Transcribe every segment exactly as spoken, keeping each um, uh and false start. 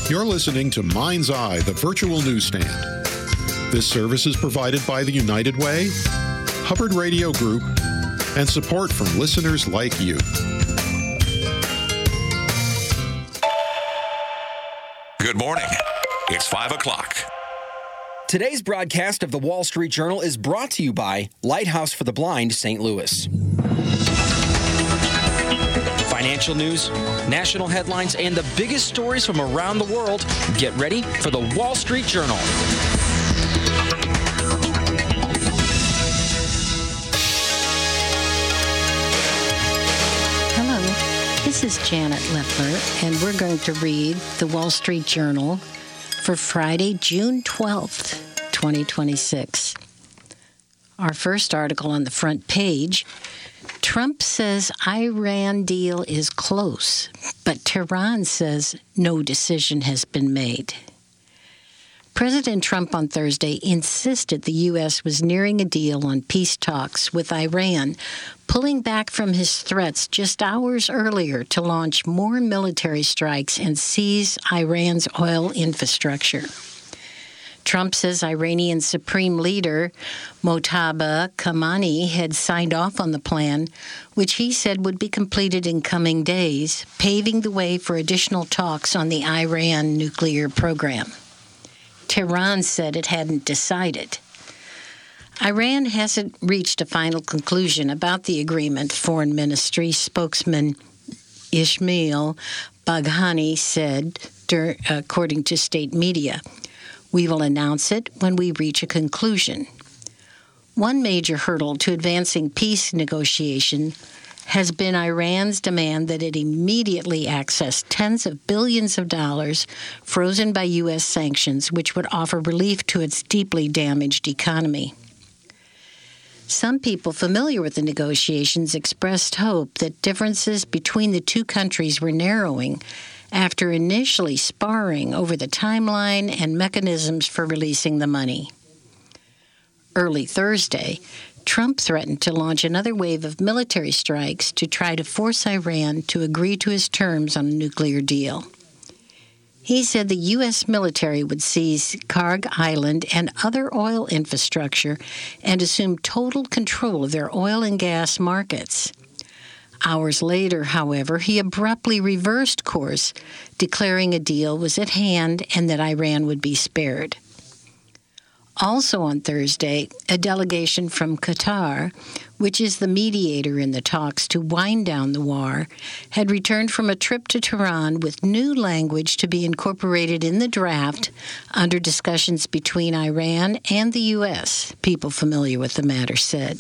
You're listening to Mind's Eye, the virtual newsstand. This service is provided by the United Way, Hubbard Radio Group, and support from listeners like you. Good morning. It's five o'clock. Today's broadcast of the Wall Street Journal is brought to you by Lighthouse for the Blind, Saint Louis. Financial news, national headlines, and the biggest stories from around the world. Get ready for the Wall Street Journal. Hello, this is Janet Leffler, and we're going to read the Wall Street Journal for Friday, June twelfth, twenty twenty-six. Our first article on the front page: Trump says Iran deal is close, but Tehran says no decision has been made. President Trump on Thursday insisted the U S was nearing a deal on peace talks with Iran, pulling back from his threats just hours earlier to launch more military strikes and seize Iran's oil infrastructure. Trump says Iranian Supreme Leader Mojtaba Khamenei had signed off on the plan, which he said would be completed in coming days, paving the way for additional talks on the Iran nuclear program. Tehran said it hadn't decided. Iran hasn't reached a final conclusion about the agreement, Foreign Ministry spokesman Ismail Baghani said, according to state media. We will announce it when we reach a conclusion. One major hurdle to advancing peace negotiation has been Iran's demand that it immediately access tens of billions of dollars frozen by U S sanctions, which would offer relief to its deeply damaged economy. Some people familiar with the negotiations expressed hope that differences between the two countries were narrowing after initially sparring over the timeline and mechanisms for releasing the money. Early Thursday, Trump threatened to launch another wave of military strikes to try to force Iran to agree to his terms on a nuclear deal. He said the U S military would seize Karg Island and other oil infrastructure and assume total control of their oil and gas markets. Hours later, however, he abruptly reversed course, declaring a deal was at hand and that Iran would be spared. Also on Thursday, a delegation from Qatar, which is the mediator in the talks to wind down the war, had returned from a trip to Tehran with new language to be incorporated in the draft under discussions between Iran and the U S, people familiar with the matter said.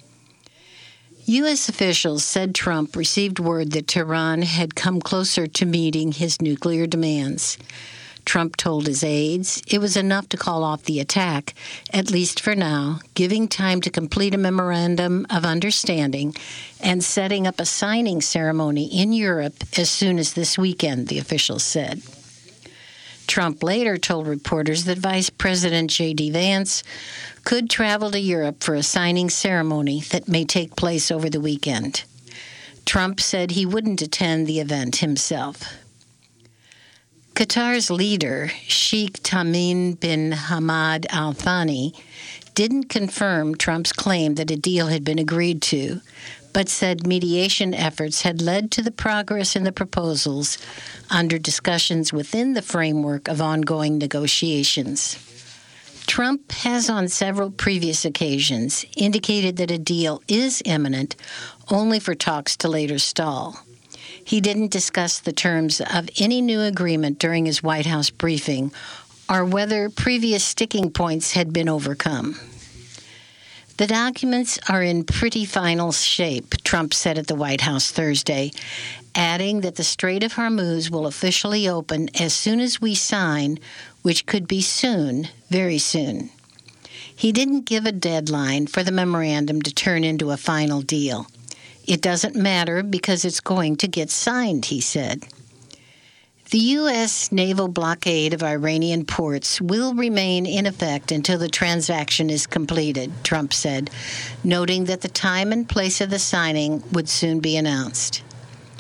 U S officials said Trump received word that Tehran had come closer to meeting his nuclear demands. Trump told his aides it was enough to call off the attack, at least for now, giving time to complete a memorandum of understanding and setting up a signing ceremony in Europe as soon as this weekend, the officials said. Trump later told reporters that Vice President J D Vance could travel to Europe for a signing ceremony that may take place over the weekend. Trump said he wouldn't attend the event himself. Qatar's leader, Sheikh Tamim bin Hamad Al Thani, didn't confirm Trump's claim that a deal had been agreed to, but said mediation efforts had led to the progress in the proposals under discussions within the framework of ongoing negotiations. Trump has on several previous occasions indicated that a deal is imminent, only for talks to later stall. He didn't discuss the terms of any new agreement during his White House briefing or whether previous sticking points had been overcome. The documents are in pretty final shape, Trump said at the White House Thursday, adding that the Strait of Hormuz will officially open as soon as we sign, which could be soon, very soon. He didn't give a deadline for the memorandum to turn into a final deal. It doesn't matter because it's going to get signed, he said. The U S naval blockade of Iranian ports will remain in effect until the transaction is completed, Trump said, noting that the time and place of the signing would soon be announced.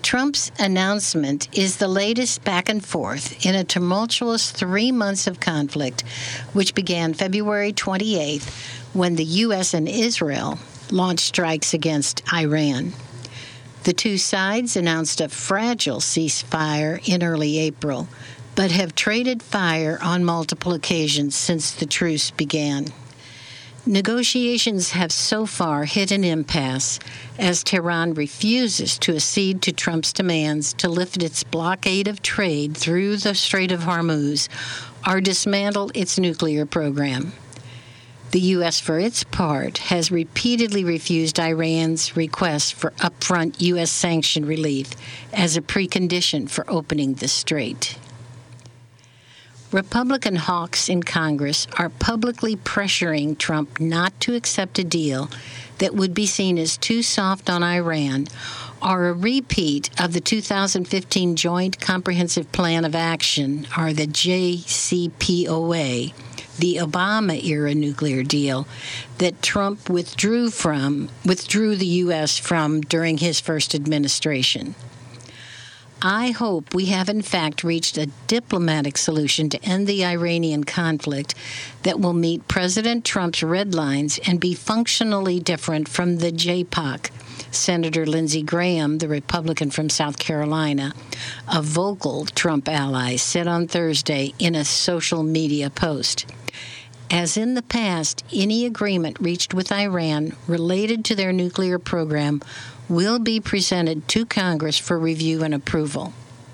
Trump's announcement is the latest back and forth in a tumultuous three months of conflict, which began February twenty-eighth when the U S and Israel launched strikes against Iran. The two sides announced a fragile ceasefire in early April, but have traded fire on multiple occasions since the truce began. Negotiations have so far hit an impasse as Tehran refuses to accede to Trump's demands to lift its blockade of trade through the Strait of Hormuz or dismantle its nuclear program. The U S, for its part, has repeatedly refused Iran's request for upfront U S sanction relief as a precondition for opening the strait. Republican hawks in Congress are publicly pressuring Trump not to accept a deal that would be seen as too soft on Iran or a repeat of the two thousand fifteen Joint Comprehensive Plan of Action, or the J C P O A, the Obama-era nuclear deal that Trump withdrew from, withdrew the U S from during his first administration. I hope we have in fact reached a diplomatic solution to end the Iranian conflict that will meet President Trump's red lines and be functionally different from the J P O C, Senator Lindsey Graham, the Republican from South Carolina, a vocal Trump ally, said on Thursday in a social media post. As in the past, any agreement reached with Iran related to their nuclear program will be presented to Congress for review and approval.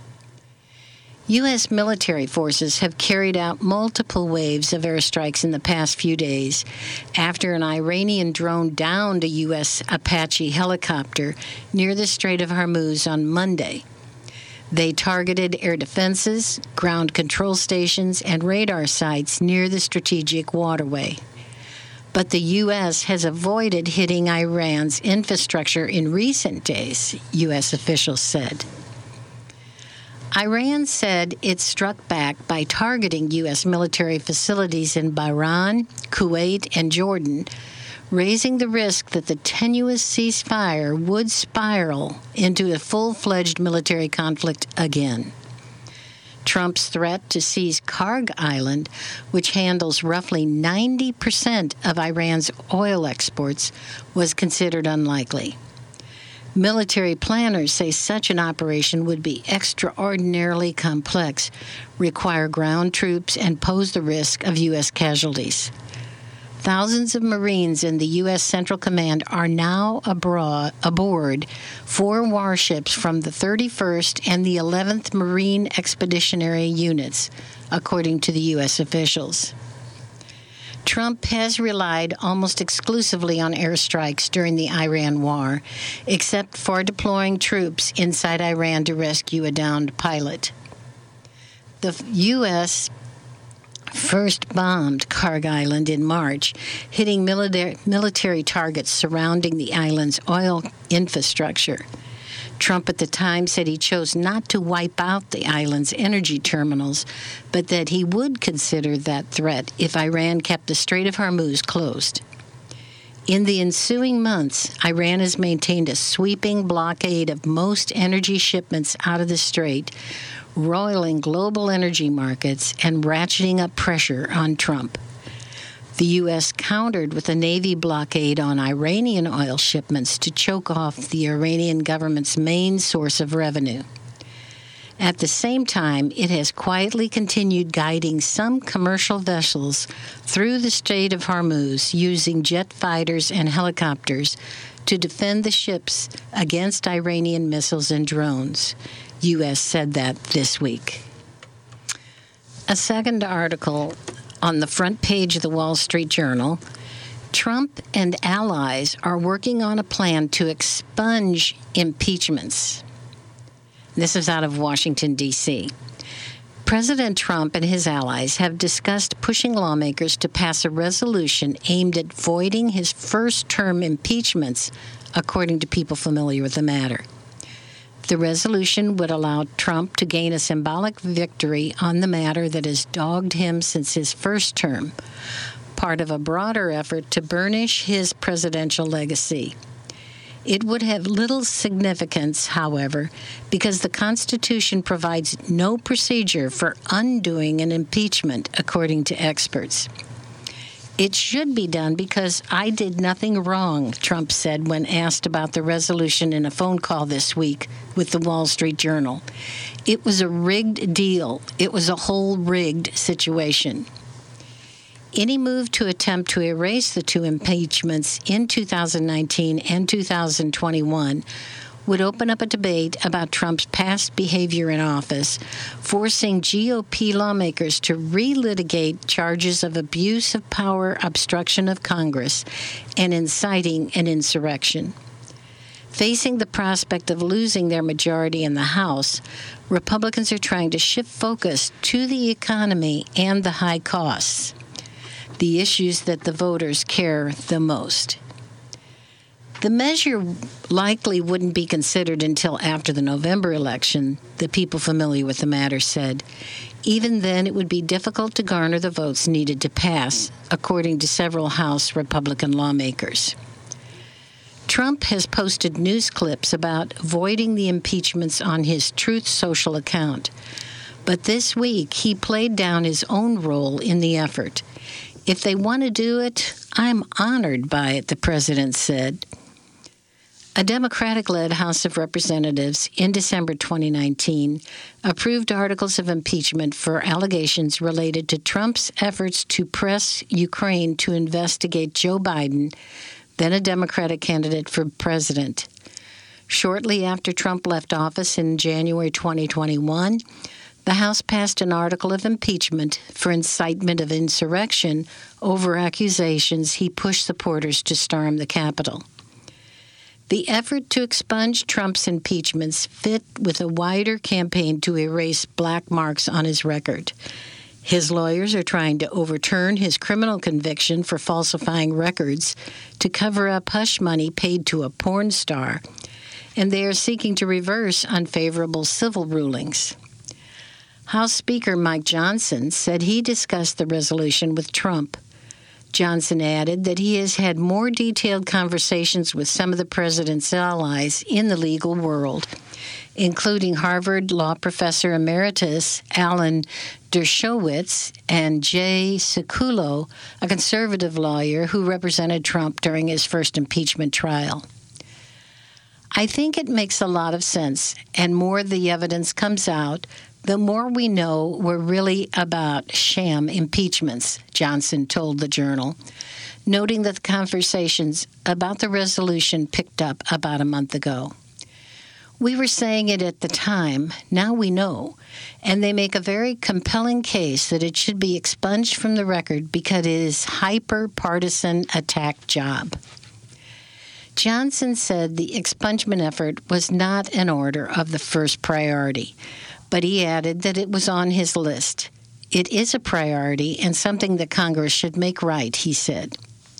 U S military forces have carried out multiple waves of airstrikes in the past few days after an Iranian drone downed a U S Apache helicopter near the Strait of Hormuz on Monday. They targeted air defenses, ground control stations, and radar sites near the strategic waterway. But the U S has avoided hitting Iran's infrastructure in recent days, U S officials said. Iran said it struck back by targeting U S military facilities in Bahrain, Kuwait, and Jordan, raising the risk that the tenuous ceasefire would spiral into a full-fledged military conflict again. Trump's threat to seize Karg Island, which handles roughly ninety percent of Iran's oil exports, was considered unlikely. Military planners say such an operation would be extraordinarily complex, require ground troops, and pose the risk of U S casualties. Thousands of Marines in the U S Central Command are now abroad, aboard four warships from the thirty-first and the eleventh Marine Expeditionary Units, according to the U S officials. Trump has relied almost exclusively on airstrikes during the Iran war, except for deploying troops inside Iran to rescue a downed pilot. The U S first bombed Karg Island in March, hitting military, military targets surrounding the island's oil infrastructure. Trump at the time said he chose not to wipe out the island's energy terminals, but that he would consider that threat if Iran kept the Strait of Hormuz closed. In the ensuing months, Iran has maintained a sweeping blockade of most energy shipments out of the strait, roiling global energy markets and ratcheting up pressure on Trump. The U S countered with a Navy blockade on Iranian oil shipments to choke off the Iranian government's main source of revenue. At the same time, it has quietly continued guiding some commercial vessels through the Strait of Hormuz using jet fighters and helicopters to defend the ships against Iranian missiles and drones. U S said that this week. A second article on the front page of the Wall Street Journal, Trump and allies are working on a plan to expunge impeachments. This is out of Washington, D C President Trump and his allies have discussed pushing lawmakers to pass a resolution aimed at voiding his first-term impeachments, according to people familiar with the matter. The resolution would allow Trump to gain a symbolic victory on the matter that has dogged him since his first term, part of a broader effort to burnish his presidential legacy. It would have little significance, however, because the Constitution provides no procedure for undoing an impeachment, according to experts. It should be done because I did nothing wrong, Trump said when asked about the resolution in a phone call this week with the Wall Street Journal. It was a rigged deal. It was a whole rigged situation. Any move to attempt to erase the two impeachments in two thousand nineteen and two thousand twenty-one would open up a debate about Trump's past behavior in office, forcing G O P lawmakers to relitigate charges of abuse of power, obstruction of Congress, and inciting an insurrection. Facing the prospect of losing their majority in the House, Republicans are trying to shift focus to the economy and the high costs, the issues that the voters care the most. The measure likely wouldn't be considered until after the November election, the people familiar with the matter said. Even then, it would be difficult to garner the votes needed to pass, according to several House Republican lawmakers. Trump has posted news clips about voiding the impeachments on his Truth Social account. But this week, he played down his own role in the effort. If they want to do it, I'm honored by it, the president said. A Democratic-led House of Representatives in December twenty nineteen approved articles of impeachment for allegations related to Trump's efforts to press Ukraine to investigate Joe Biden, then a Democratic candidate for president. Shortly after Trump left office in January twenty twenty-one, the House passed an article of impeachment for incitement of insurrection over accusations he pushed supporters to storm the Capitol. The effort to expunge Trump's impeachments fit with a wider campaign to erase black marks on his record. His lawyers are trying to overturn his criminal conviction for falsifying records to cover up hush money paid to a porn star, and they are seeking to reverse unfavorable civil rulings. House Speaker Mike Johnson said he discussed the resolution with Trump. Johnson added that he has had more detailed conversations with some of the president's allies in the legal world, including Harvard law professor emeritus Alan Dershowitz and Jay Sekulow, a conservative lawyer who represented Trump during his first impeachment trial. I think it makes a lot of sense, and more the evidence comes out, the more we know we're really about sham impeachments, Johnson told the Journal, noting that the conversations about the resolution picked up about a month ago. We were saying it at the time, now we know, and they make a very compelling case that it should be expunged from the record because it is hyper-partisan attack job. Johnson said the expungement effort was not an order of the first priority, but he added that it was on his list. It is a priority and something that Congress should make right, he said.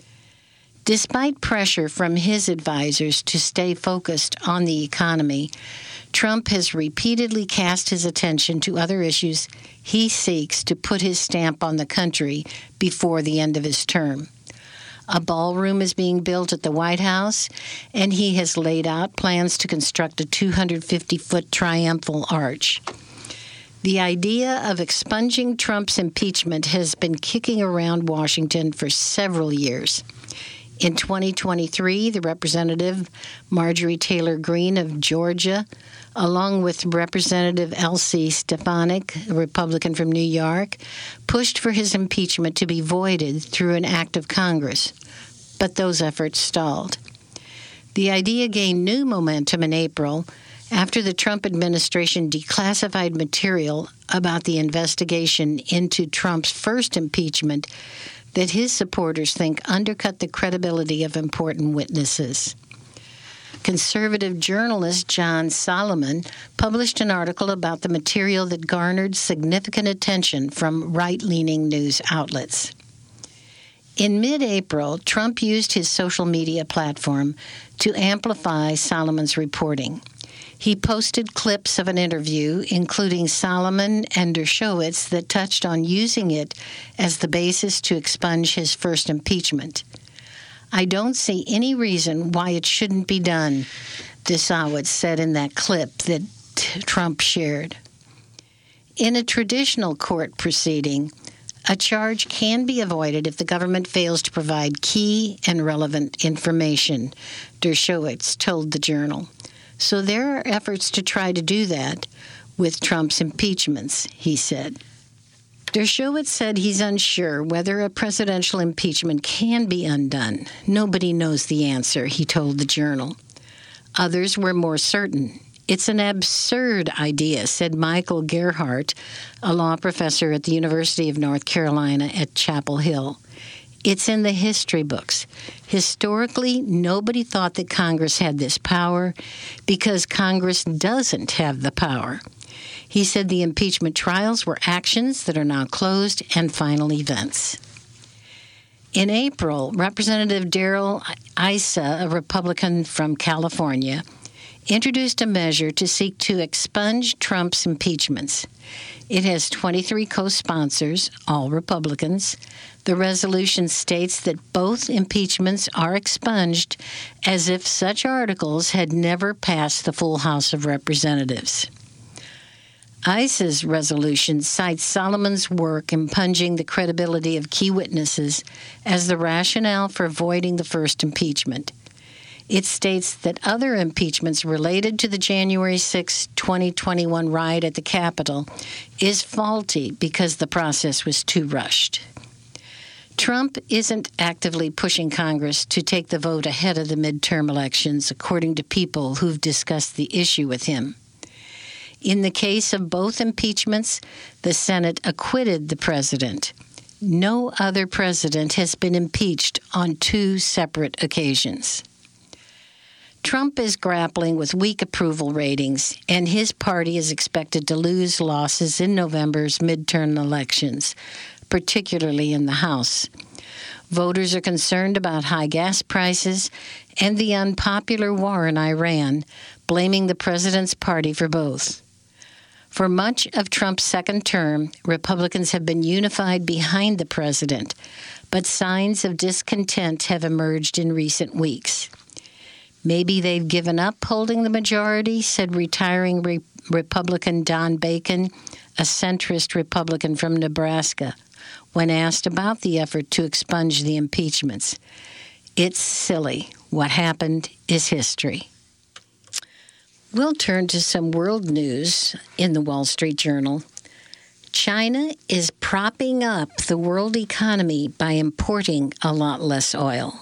Despite pressure from his advisors to stay focused on the economy, Trump has repeatedly cast his attention to other issues he seeks to put his stamp on the country before the end of his term. A ballroom is being built at the White House, and he has laid out plans to construct a two hundred fifty foot triumphal arch. The idea of expunging Trump's impeachment has been kicking around Washington for several years. In twenty twenty-three, the Representative Marjorie Taylor Greene of Georgia, along with Representative Elsie Stefanik, a Republican from New York, pushed for his impeachment to be voided through an act of Congress, but those efforts stalled. The idea gained new momentum in April after the Trump administration declassified material about the investigation into Trump's first impeachment that his supporters think undercut the credibility of important witnesses. Conservative journalist John Solomon published an article about the material that garnered significant attention from right-leaning news outlets. In mid-April, Trump used his social media platform to amplify Solomon's reporting. He posted clips of an interview, including Solomon and Dershowitz, that touched on using it as the basis to expunge his first impeachment. I don't see any reason why it shouldn't be done, Dessowitz said in that clip that Trump shared. In a traditional court proceeding, a charge can be avoided if the government fails to provide key and relevant information, Dershowitz told the Journal. So there are efforts to try to do that with Trump's impeachments, he said. Dershowitz said he's unsure whether a presidential impeachment can be undone. Nobody knows the answer, he told the Journal. Others were more certain. It's an absurd idea, said Michael Gerhardt, a law professor at the University of North Carolina at Chapel Hill. It's in the history books. Historically, nobody thought that Congress had this power because Congress doesn't have the power. He said the impeachment trials were actions that are now closed and final events. In April, Representative Darrell Issa, a Republican from California, introduced a measure to seek to expunge Trump's impeachments. It has twenty-three co-sponsors, all Republicans. The resolution states that both impeachments are expunged as if such articles had never passed the full House of Representatives. Issa's resolution cites Solomon's work impugning the credibility of key witnesses as the rationale for avoiding the first impeachment. It states that other impeachments related to the January sixth, twenty twenty-one riot at the Capitol is faulty because the process was too rushed. Trump isn't actively pushing Congress to take the vote ahead of the midterm elections, according to people who've discussed the issue with him. In the case of both impeachments, the Senate acquitted the president. No other president has been impeached on two separate occasions. Trump is grappling with weak approval ratings, and his party is expected to lose losses in November's midterm elections, particularly in the House. Voters are concerned about high gas prices and the unpopular war in Iran, blaming the president's party for both. For much of Trump's second term, Republicans have been unified behind the president, but signs of discontent have emerged in recent weeks. Maybe they've given up holding the majority, said retiring Re- Republican Don Bacon, a centrist Republican from Nebraska, when asked about the effort to expunge the impeachments. It's silly. What happened is history. We'll turn to some world news in the Wall Street Journal. China is propping up the world economy by importing a lot less oil.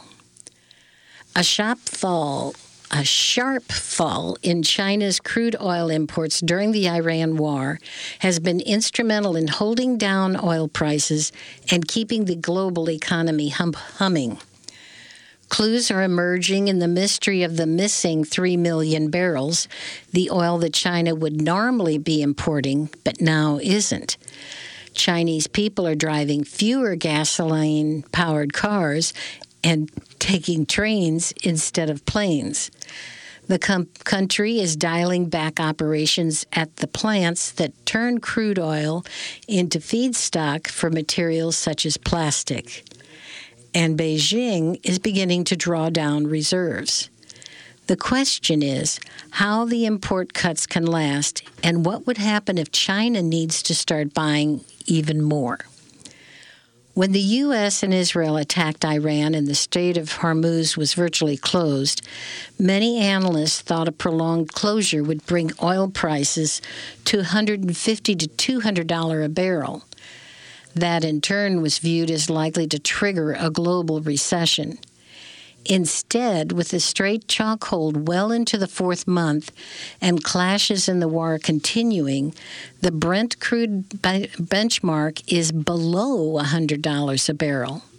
A sharp fall, a sharp fall in China's crude oil imports during the Iran war has been instrumental in holding down oil prices and keeping the global economy hum- humming. Clues are emerging in the mystery of the missing three million barrels, the oil that China would normally be importing, but now isn't. Chinese people are driving fewer gasoline-powered cars and taking trains instead of planes. The com- country is dialing back operations at the plants that turn crude oil into feedstock for materials such as plastic. And Beijing is beginning to draw down reserves. The question is how the import cuts can last and what would happen if China needs to start buying even more. When the U S and Israel attacked Iran and the Strait of Hormuz was virtually closed, many analysts thought a prolonged closure would bring oil prices to one hundred fifty to two hundred dollars a barrel. That, in turn, was viewed as likely to trigger a global recession. Instead, with the Strait chokehold well into the fourth month and clashes in the war continuing, the Brent crude benchmark is below one hundred dollars a barrel.